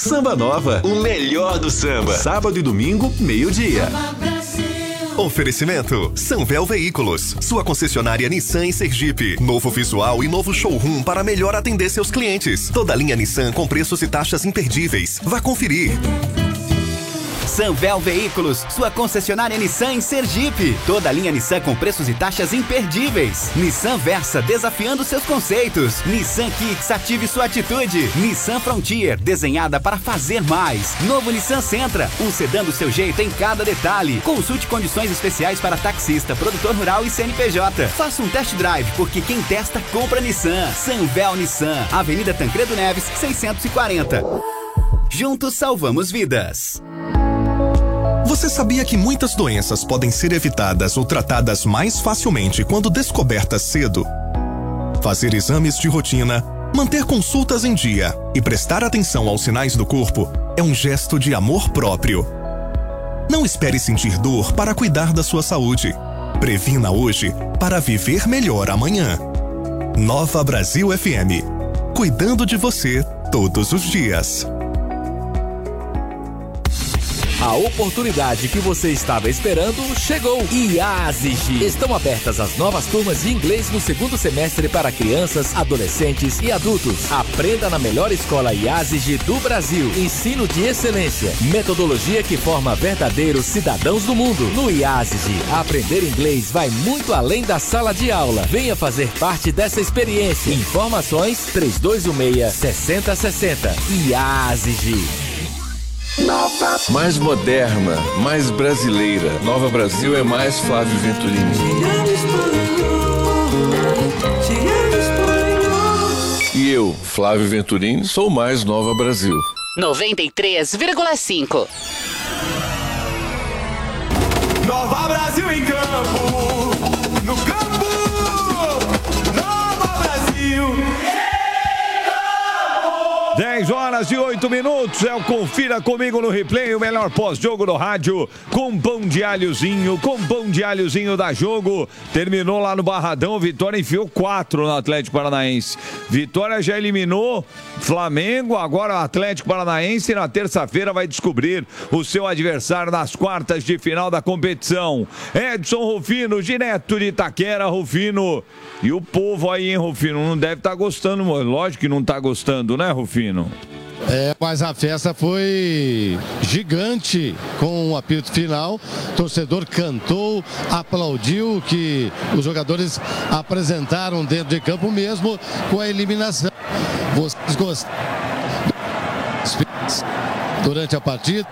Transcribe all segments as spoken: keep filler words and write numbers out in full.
Samba Nova, o melhor do samba. Sábado e domingo, meio-dia. Oferecimento Sanvel Veículos, sua concessionária Nissan em Sergipe. Novo visual e novo showroom para melhor atender seus clientes. Toda a linha Nissan com preços e taxas imperdíveis. Vá conferir. Sanvel Veículos, sua concessionária Nissan em Sergipe. Toda a linha Nissan com preços e taxas imperdíveis. Nissan Versa, desafiando seus conceitos. Nissan Kicks, ative sua atitude. Nissan Frontier, desenhada para fazer mais. Novo Nissan Sentra, um sedã do seu jeito em cada detalhe. Consulte condições especiais para taxista, produtor rural e C N P J. Faça um test drive, porque quem testa, compra Nissan. Sanvel Nissan, Avenida Tancredo Neves, seiscentos e quarenta. Juntos salvamos vidas. Você sabia que muitas doenças podem ser evitadas ou tratadas mais facilmente quando descobertas cedo? Fazer exames de rotina, manter consultas em dia e prestar atenção aos sinais do corpo é um gesto de amor próprio. Não espere sentir dor para cuidar da sua saúde. Previna hoje para viver melhor amanhã. Nova Brasil F M. Cuidando de você todos os dias. A oportunidade que você estava esperando chegou. IASIG. Estão abertas as novas turmas de inglês no segundo semestre para crianças, adolescentes e adultos. Aprenda na melhor escola IASIG do Brasil. Ensino de excelência. Metodologia que forma verdadeiros cidadãos do mundo. No IASIG, aprender inglês vai muito além da sala de aula. Venha fazer parte dessa experiência. Informações três dois um seis, seis zero seis zero. IASIG. Mais moderna, mais brasileira. Nova Brasil é mais Flávio Venturini. E eu, Flávio Venturini, sou mais Nova Brasil. noventa e três vírgula cinco. Nova Brasil em campo, no campo, Nova Brasil. dez horas e oito minutos, é o Confira Comigo no Replay, o melhor pós-jogo do rádio, com pão de alhozinho, com pão de alhozinho da Jogo. Terminou lá no Barradão, Vitória enfiou quatro no Atlético Paranaense. Vitória já eliminou Flamengo, agora o Atlético Paranaense na terça-feira vai descobrir o seu adversário nas quartas de final da competição. Edson Rufino, direto de Itaquera, Rufino. E o povo aí, hein, Rufino? Não deve estar gostando, lógico que não está gostando, né, Rufino? É, mas a festa foi gigante com o apito final. O torcedor cantou, aplaudiu o que os jogadores apresentaram dentro de campo, mesmo com a eliminação. Vocês gostaram durante a partida?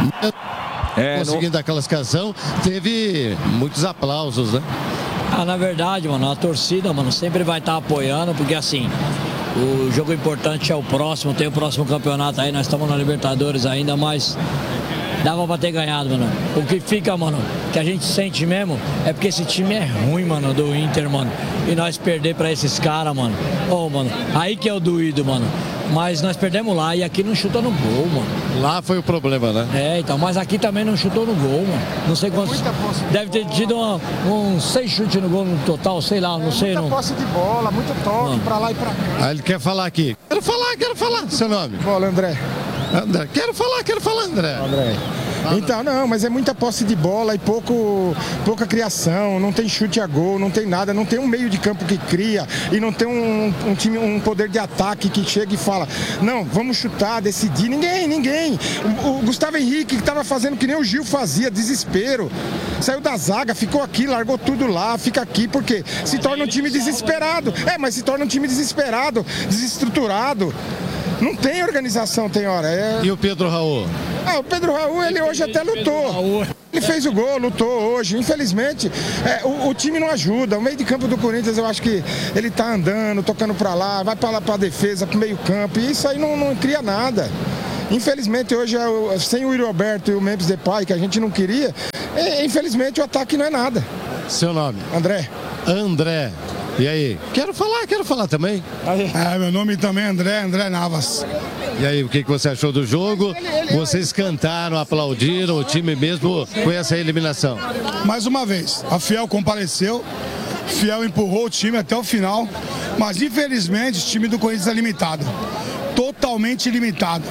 É, conseguindo não... a classificação, teve muitos aplausos, né? Ah, na verdade, mano, a torcida, mano, sempre vai estar apoiando, porque assim, o jogo importante é o próximo, tem o próximo campeonato aí, nós estamos na Libertadores ainda, mas dava pra ter ganhado, mano. O que fica, mano, que a gente sente mesmo, é porque esse time é ruim, mano, do Inter, mano. E nós perder pra esses caras, mano. Ô, oh, mano, aí que é o doído, mano. Mas nós perdemos lá e aqui não chuta no gol, mano. Lá foi o problema, né? É, então, mas aqui também não chutou no gol, mano. Não sei quantos. Deve ter tido uma, uns seis chutes no gol no total, sei lá, não é, sei. Muita não. posse de bola, muito toque, pra lá e pra cá. Aí ele quer falar aqui. Quero falar, quero falar. Seu nome? Bola, André. André. Quero falar, quero falar, André. André. Então, não, mas é muita posse de bola e pouco, pouca criação, não tem chute a gol, não tem nada, não tem um meio de campo que cria e não tem um, um time, um poder de ataque que chega e fala, não, vamos chutar, decidir, ninguém, ninguém. O, o Gustavo Henrique que estava fazendo que nem o Gil fazia, desespero, saiu da zaga, ficou aqui, largou tudo lá, fica aqui, porque se torna um time desesperado, é, mas se torna um time desesperado, desestruturado. Não tem organização, tem hora. É... E o Pedro Raul? Ah, o Pedro Raul, ele hoje até lutou. Ele fez o gol, lutou hoje. Infelizmente, é, o, o time não ajuda. O meio de campo do Corinthians, eu acho que ele tá andando, tocando pra lá, vai pra lá pra defesa, pro meio campo. E isso aí não, não cria nada. Infelizmente, hoje, sem o Yuri Alberto e o Memphis Depay, que a gente não queria, é, infelizmente o ataque não é nada. Seu nome? André. André. E aí? Quero falar, quero falar também. É, meu nome também é André, André Navas. E aí, o que você achou do jogo? Vocês cantaram, aplaudiram o time mesmo com essa eliminação? Mais uma vez, a Fiel compareceu, Fiel empurrou o time até o final, mas infelizmente o time do Corinthians é limitado. Totalmente limitado.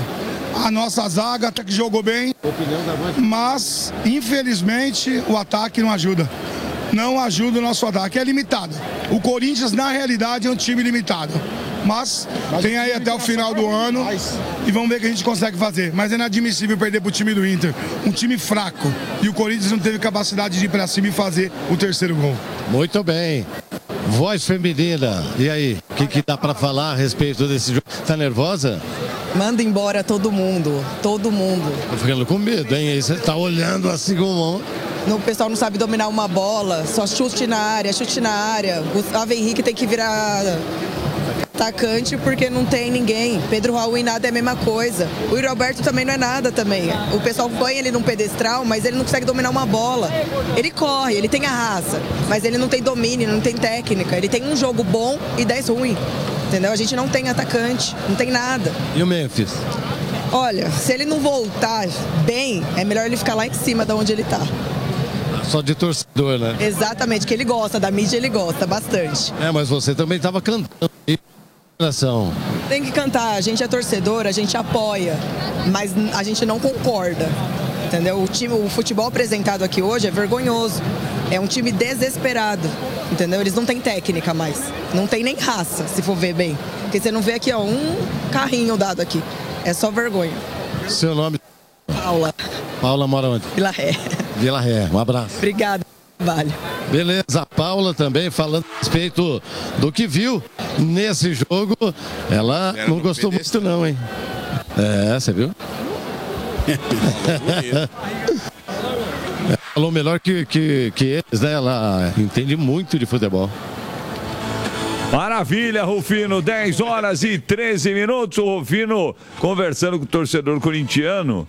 A nossa zaga até que jogou bem, mas infelizmente o ataque não ajuda. Não ajuda o nosso ataque, é limitado. O Corinthians, na realidade, é um time limitado. Mas, mas tem aí até o final do ano e vamos ver o que a gente consegue fazer. Mas é inadmissível perder para o time do Inter, um time fraco. E o Corinthians não teve capacidade de ir para cima e fazer o terceiro gol. Muito bem. Voz feminina. E aí, o que, que dá para falar a respeito desse jogo? Tá nervosa? Manda embora todo mundo, todo mundo. Tô ficando com medo, hein? Aí você tá olhando assim como... O pessoal não sabe dominar uma bola, só chute na área, chute na área. Gustavo Henrique tem que virar atacante porque não tem ninguém. Pedro Raul e nada é a mesma coisa. O Yuri Alberto também não é nada também. O pessoal põe ele num pedestral, mas ele não consegue dominar uma bola. Ele corre, ele tem a raça, mas ele não tem domínio, não tem técnica. Ele tem um jogo bom e dez ruim. Entendeu? A gente não tem atacante, não tem nada. E o Memphis? Olha, se ele não voltar bem, é melhor ele ficar lá em cima de onde ele tá. Só de torcedor, né? Exatamente, que ele gosta, da mídia ele gosta bastante. É, mas você também estava cantando. Tem que cantar, a gente é torcedor, a gente apoia, mas a gente não concorda. Entendeu? O, time, o futebol apresentado aqui hoje é vergonhoso. É um time desesperado. Entendeu? Eles não têm técnica mais. Não tem nem raça, se for ver bem. Porque você não vê aqui, ó, um carrinho dado aqui. É só vergonha. Seu nome? Paula. Paula mora onde? Vila Ré. Vila Ré, um abraço. Obrigada, Vale. Beleza, a Paula também falando a respeito do que viu nesse jogo. Ela Era não gostou muito não, hein? É, você viu? Falou melhor que, que, que eles, né? Ela entende muito de futebol. Maravilha, Rufino, dez horas e treze minutos. O Rufino conversando com o torcedor corintiano.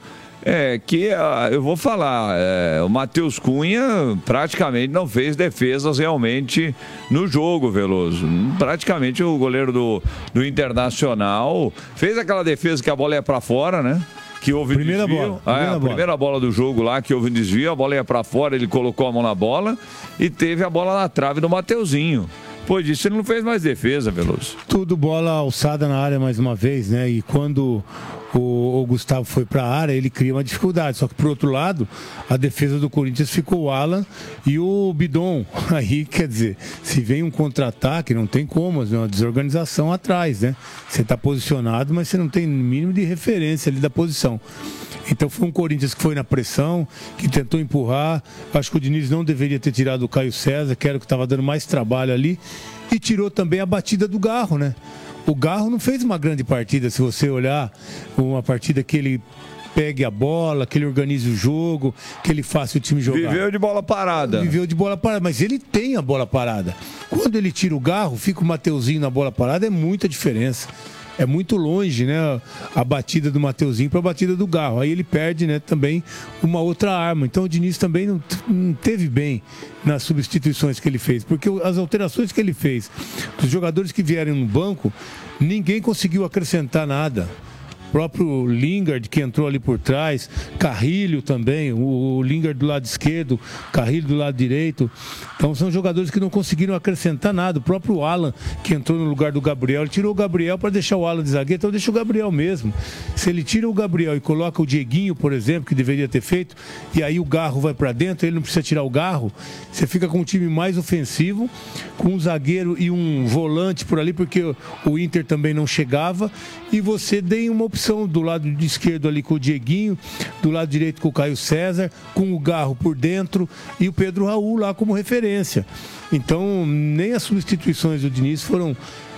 É que eu vou falar, é, o Matheus Cunha praticamente não fez defesas realmente no jogo, Veloso. Praticamente o goleiro do, do Internacional fez aquela defesa que a bola ia pra fora, né? Que houve primeira desvio. bola. Ah, é, primeira a bola. primeira bola do jogo lá, que houve um desvio, a bola ia pra fora, ele colocou a mão na bola e teve a bola na trave do Mateuzinho. Depois disso, ele não fez mais defesa, Veloso. Tudo bola alçada na área mais uma vez, né? E quando o, o Gustavo foi para a área, ele cria uma dificuldade. Só que, por outro lado, a defesa do Corinthians ficou o Alan e o Bidon. Aí, quer dizer, se vem um contra-ataque, não tem como, é uma desorganização atrás, né? Você está posicionado, mas você não tem mínimo de referência ali da posição. Então foi um Corinthians que foi na pressão, que tentou empurrar. Acho que o Diniz não deveria ter tirado o Caio César, que era o que estava dando mais trabalho ali. E tirou também a batida do Garro, né? O Garro não fez uma grande partida, se você olhar uma partida que ele pegue a bola, que ele organize o jogo, que ele faça o time jogar. Viveu de bola parada. Viveu de bola parada, mas ele tem a bola parada. Quando ele tira o Garro, fica o Mateuzinho na bola parada, é muita diferença. É muito longe, né, a batida do Mateuzinho para a batida do Garro. Aí ele perde, né, também uma outra arma. Então o Diniz também não, não teve bem nas substituições que ele fez, porque as alterações que ele fez, dos jogadores que vieram no banco, ninguém conseguiu acrescentar nada. O próprio Lingard, que entrou ali por trás, Carrilho também, o Lingard do lado esquerdo, Carrilho do lado direito. Então são jogadores que não conseguiram acrescentar nada. O próprio Alan, que entrou no lugar do Gabriel, ele tirou o Gabriel para deixar o Alan de zagueiro, então deixa o Gabriel mesmo. Se ele tira o Gabriel e coloca o Dieguinho, por exemplo, que deveria ter feito, e aí o Garro vai para dentro, ele não precisa tirar o Garro, você fica com um time mais ofensivo, com um zagueiro e um volante por ali, porque o Inter também não chegava, e você tem uma opção do lado de esquerdo ali com o Dieguinho, do lado direito com o Caio César, com o Garro por dentro e o Pedro Raul lá como referência. Então, nem as substituições do Diniz foram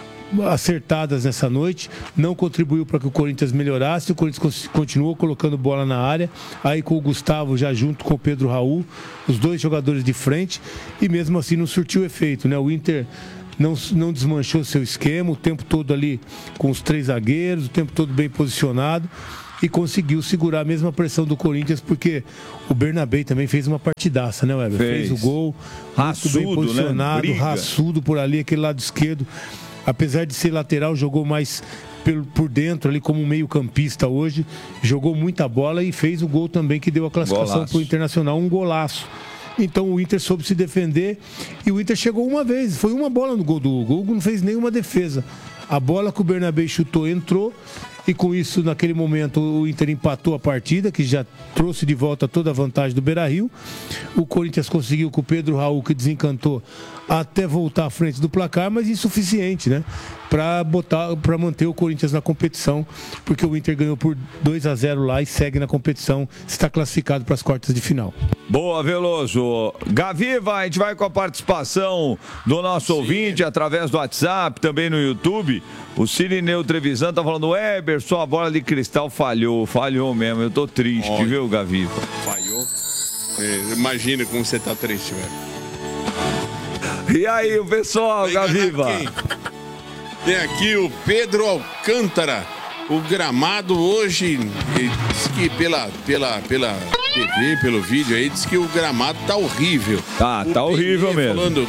acertadas nessa noite, não contribuiu para que o Corinthians melhorasse. O Corinthians continuou colocando bola na área, aí com o Gustavo já junto com o Pedro Raul, os dois jogadores de frente, e mesmo assim não surtiu efeito, né? O Inter Não, não desmanchou seu esquema, o tempo todo ali com os três zagueiros, o tempo todo bem posicionado, e conseguiu segurar a mesma pressão do Corinthians, porque o Bernabé também fez uma partidaça, né, Weber? Fez, fez o gol, raçudo, muito bem posicionado, né? raçudo por ali, aquele lado esquerdo. Apesar de ser lateral, jogou mais por dentro ali como meio campista hoje, jogou muita bola e fez o gol também que deu a classificação para o Internacional, um golaço. Então o Inter soube se defender e o Inter chegou uma vez, foi uma bola no gol do Hugo, o Hugo não fez nenhuma defesa. A bola que o Bernabé chutou entrou e com isso, naquele momento, o Inter empatou a partida, que já trouxe de volta toda a vantagem do Beira-Rio. O Corinthians conseguiu com o Pedro Raul, que desencantou, até voltar à frente do placar, mas insuficiente, né? Para botar, para manter o Corinthians na competição, porque o Inter ganhou por dois a zero lá e segue na competição, está classificado para as quartas de final. Boa, Veloso. Gaviva, a gente vai com a participação do nosso Sim. ouvinte através do WhatsApp, também no YouTube. O Cirineu Trevisan tá falando, Weber, sua bola de cristal falhou, falhou mesmo, eu tô triste, Olha, viu, Gaviva? Falhou? É, imagina como você tá triste, velho. E aí, o pessoal, Gaviva? Tem aqui o Pedro Alcântara. O gramado hoje, diz que pela, pela, pela T V, pelo vídeo aí, diz que o gramado tá horrível. Tá, tá horrível mesmo. Falando,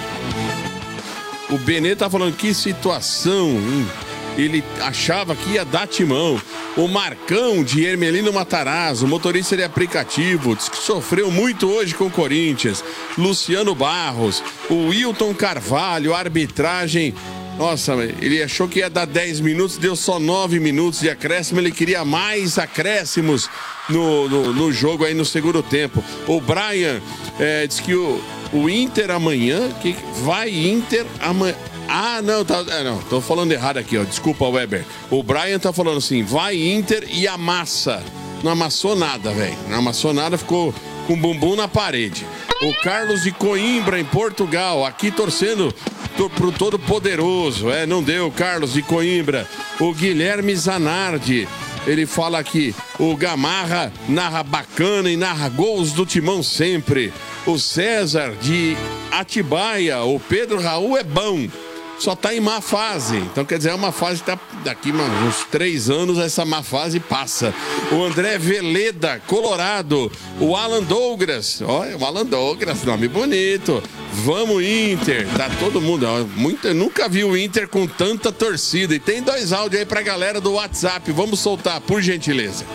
o Benê tá falando que situação, hein? Ele achava que ia dar timão. O Marcão de Hermelino Matarazzo, motorista de aplicativo, diz que sofreu muito hoje com o Corinthians. Luciano Barros, o Wilton Carvalho, arbitragem. Nossa, ele achou que ia dar dez minutos, deu só nove minutos de acréscimo. Ele queria mais acréscimos no, no, no jogo aí no segundo tempo. O Brian é, diz que o, o Inter amanhã, que vai Inter amanhã. Ah, não, tá, é, não, tô falando errado aqui, ó. Desculpa, Weber. O Brian tá falando assim, vai Inter e amassa. Não amassou nada, velho. Não amassou nada, ficou com o bumbum na parede. O Carlos de Coimbra, em Portugal, aqui torcendo pro todo poderoso. É, não deu, Carlos de Coimbra. O Guilherme Zanardi, ele fala aqui, o Gamarra narra bacana e narra gols do Timão sempre. O César de Atibaia, o Pedro Raul é bom, só tá em má fase. Então, quer dizer, é uma fase que tá daqui mano, uns três anos, essa má fase passa. O André Veleda, Colorado. O Alan Douglas. Olha, o Alan Douglas, nome bonito. Vamos, Inter. Tá todo mundo. Ó, muito, eu nunca vi o Inter com tanta torcida. E tem dois áudios aí pra galera do WhatsApp. Vamos soltar, por gentileza.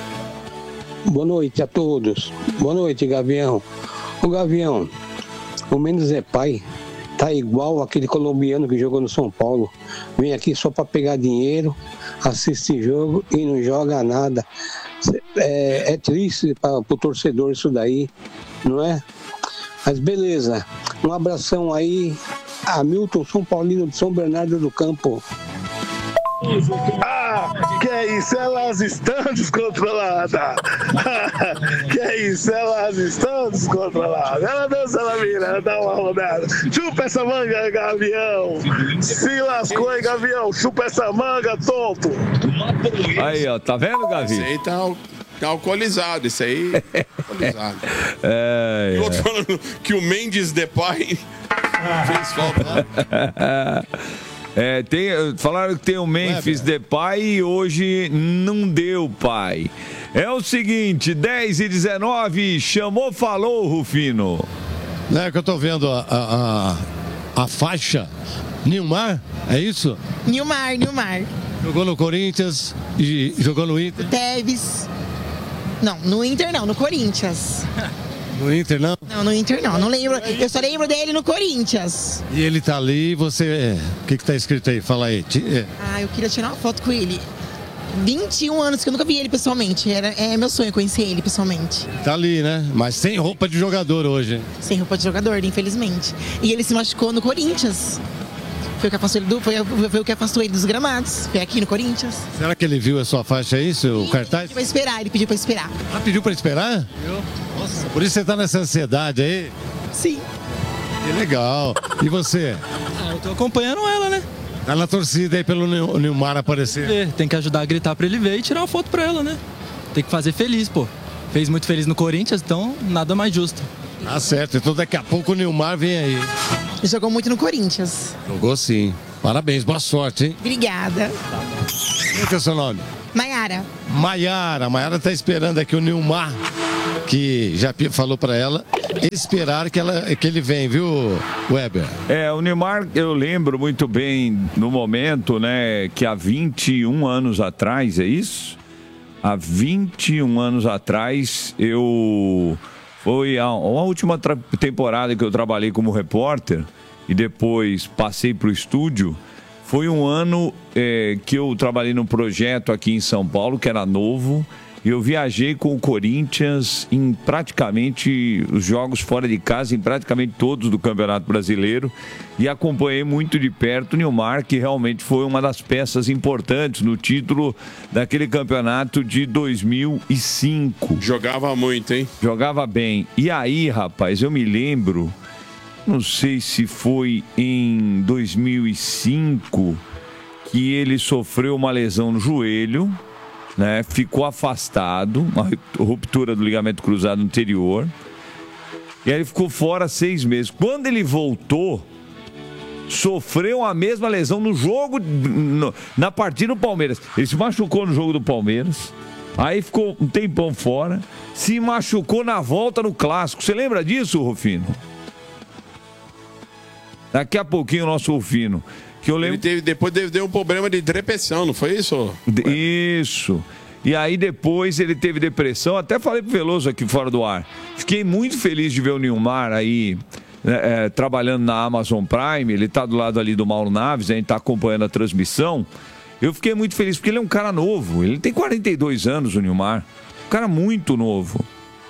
Boa noite a todos. Boa noite, Gavião. O Gavião, o Mendes é pai. Tá igual aquele colombiano que jogou no São Paulo. Vem aqui só para pegar dinheiro, assiste jogo e não joga nada. É, é triste para o torcedor isso daí, não é? Mas beleza. Um abração aí. Hamilton, São Paulino de São Bernardo do Campo. Ah, que é isso, elas estão descontroladas. Que é isso, elas estão descontroladas. Ela dança, ela vira, ela dá uma rodada. Chupa essa manga, Gavião. Se lascou, hein, Gavião. Chupa essa manga, tonto. Aí, ó, tá vendo, Gavi? Esse aí tá, tá alcoolizado, esse aí é alcoolizado. É, e outro falando que o Mendes Depay fez falta. É, tem, falaram que tem o Memphis Depay e hoje não deu, pai. É o seguinte, dez e dezenove, chamou, falou, Rufino. É que eu tô vendo a, a, a, a faixa. Nilmar, é isso? Nilmar, Nilmar. Jogou no Corinthians e jogou no Inter. Teves. Não, no Inter não, no Corinthians. No Inter, não? Não, no Inter não, não lembro. Eu só lembro dele no Corinthians. E ele tá ali e você... O que que tá escrito aí? Fala aí. Ah, eu queria tirar uma foto com ele. vinte e um anos que eu nunca vi ele pessoalmente. Era, é meu sonho conhecer ele pessoalmente. Tá ali, né? Mas sem roupa de jogador hoje. Sem roupa de jogador, infelizmente. E ele se machucou no Corinthians. Foi o que afastou ele, do, foi, foi o que afastou ele dos gramados. Foi aqui no Corinthians. Será que ele viu a sua faixa aí, seu Sim, cartaz? Ele pediu pra esperar, ele pediu pra esperar. Ah, pediu pra esperar? Eu. Nossa, por isso você tá nessa ansiedade aí? Sim. Que legal. E você? Ah, eu tô acompanhando ela, né? Tá na torcida aí pelo Nilmar aparecer. Tem que ajudar a gritar pra ele ver e tirar uma foto pra ela, né? Tem que fazer feliz, pô. Fez muito feliz no Corinthians, então nada mais justo. Tá certo, então daqui a pouco o Nilmar vem aí. Ele jogou muito no Corinthians. Jogou sim. Parabéns, boa sorte, hein? Obrigada. Qual que é o seu nome? Maiara. Maiara. Maiara tá esperando aqui o Nilmar, que já falou pra ela esperar que, ela, que ele vem, viu, Weber? É, o Nilmar, eu lembro muito bem no momento, né, que há vinte e um anos atrás, é isso? Há vinte e um anos atrás, eu... Foi a, a última tra- temporada que eu trabalhei como repórter e depois passei para o estúdio. Foi um ano é, que eu trabalhei num projeto aqui em São Paulo, que era novo. Eu viajei com o Corinthians em praticamente os jogos fora de casa, em praticamente todos do Campeonato Brasileiro, e acompanhei muito de perto o Nilmar, que realmente foi uma das peças importantes no título daquele campeonato de dois mil e cinco. Jogava muito, hein? Jogava bem. E aí, rapaz, eu me lembro, não sei se foi em dois mil e cinco, que ele sofreu uma lesão no joelho, né? Ficou afastado, uma ruptura do ligamento cruzado anterior. E aí ele ficou fora seis meses. Quando ele voltou, sofreu a mesma lesão no jogo, no, na partida do Palmeiras. Ele se machucou no jogo do Palmeiras, aí ficou um tempão fora, se machucou na volta no Clássico. Você lembra disso, Rufino? Daqui a pouquinho o nosso Rufino. Que eu lembro... Ele teve, depois teve um problema de depressão, não foi isso? Isso. E aí depois ele teve depressão. Até falei pro Veloso aqui fora do ar. Fiquei muito feliz de ver o Nilmar aí é, é, trabalhando na Amazon Prime. Ele tá do lado ali do Mauro Naves, a gente tá acompanhando a transmissão. Eu fiquei muito feliz porque ele é um cara novo. Ele tem quarenta e dois anos, o Nilmar. Um cara muito novo.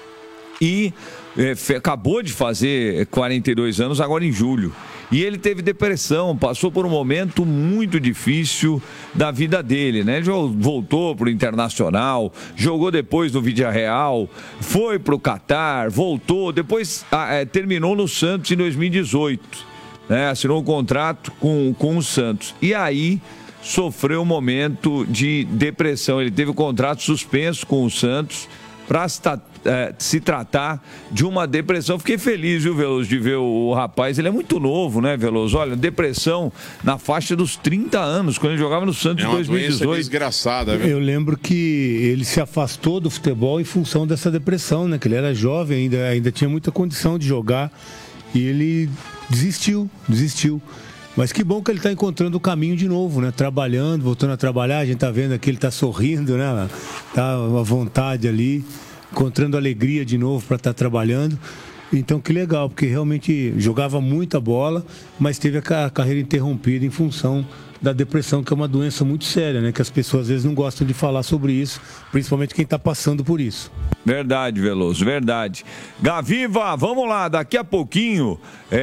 E é, acabou de fazer quarenta e dois anos agora em julho. E ele teve depressão, passou por um momento muito difícil da vida dele, né? Voltou pro Internacional, jogou depois no Villarreal, foi pro Catar, voltou, depois ah, é, terminou no Santos em dois mil e dezoito, né? Assinou um contrato com, com o Santos. E aí sofreu um momento de depressão. Ele teve o contrato suspenso com o Santos para se, é, se tratar de uma depressão. Fiquei feliz, viu, Veloso, de ver o, o rapaz. Ele é muito novo, né, Veloso? Olha, depressão na faixa dos trinta anos, quando ele jogava no Santos em dois mil e dezoito. É uma doença desgraçada, viu? Eu lembro que ele se afastou do futebol em função dessa depressão, né? Que ele era jovem, ainda, ainda tinha muita condição de jogar, e ele desistiu, desistiu. Mas que bom que ele está encontrando o caminho de novo, né? Trabalhando, voltando a trabalhar. A gente está vendo aqui, ele está sorrindo, né? Tá à vontade ali, encontrando alegria de novo para estar tá trabalhando. Então, que legal, porque realmente jogava muita bola, mas teve a carreira interrompida em função da depressão, que é uma doença muito séria, né? Que as pessoas às vezes não gostam de falar sobre isso, principalmente quem está passando por isso. Verdade, Veloso, verdade. Gaviva, vamos lá, daqui a pouquinho,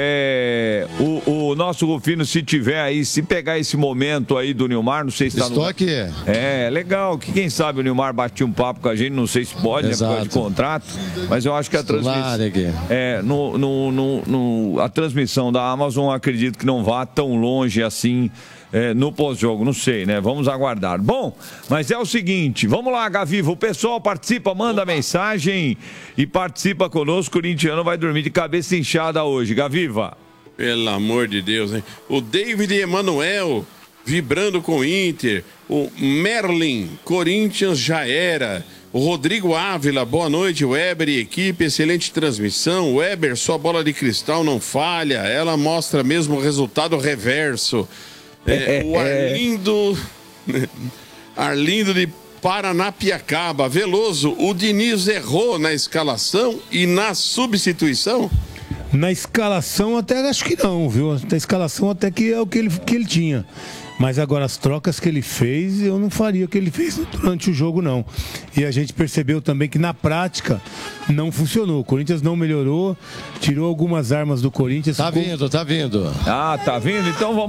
é, o, o nosso Rufino, se tiver aí, se pegar esse momento aí do Nilmar, não sei se está no... Estou aqui. É, legal, que quem sabe o Nilmar batia um papo com a gente, não sei se pode, Exato. né, por causa de contrato, mas eu acho que a transmissão... É, no, no, no, no, a transmissão da Amazon, acredito que não vá tão longe assim, É, no pós-jogo, não sei, né? Vamos aguardar. Bom, mas é o seguinte, vamos lá, Gaviva, o pessoal participa, manda mensagem e participa conosco. O corintiano vai dormir de cabeça inchada hoje. Gaviva. Pelo amor de Deus, hein? O David Emanuel vibrando com o Inter. O Merlin, Corinthians já era. O Rodrigo Ávila, boa noite, Weber e equipe, excelente transmissão. Weber, sua bola de cristal não falha, ela mostra mesmo o resultado reverso. É, o Arlindo Arlindo de Paranapiacaba. Veloso, o Diniz errou na escalação e na substituição? Na escalação até acho que não, viu? Na escalação até que é o que ele, que ele tinha. Mas agora as trocas que ele fez, eu não faria o que ele fez durante o jogo, não. E a gente percebeu também que na prática não funcionou. O Corinthians não melhorou, tirou algumas armas do Corinthians. Tá ficou... vindo, tá vindo. Ah, tá vindo? Então vamos